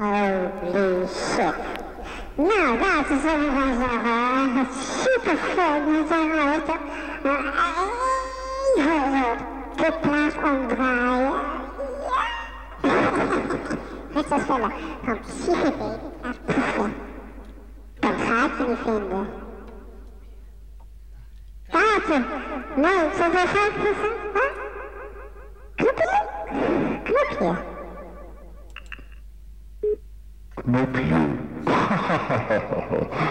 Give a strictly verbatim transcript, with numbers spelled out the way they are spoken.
Holy shit. Nou, dat is een uh, super fun. De plaats omdraaien. Het is wel van psychedelic naar proeven. Dat gaat je niet vinden. Kaarten. Nee, zullen we vijf procent? Huh? Knopje? Knopje. Knopje.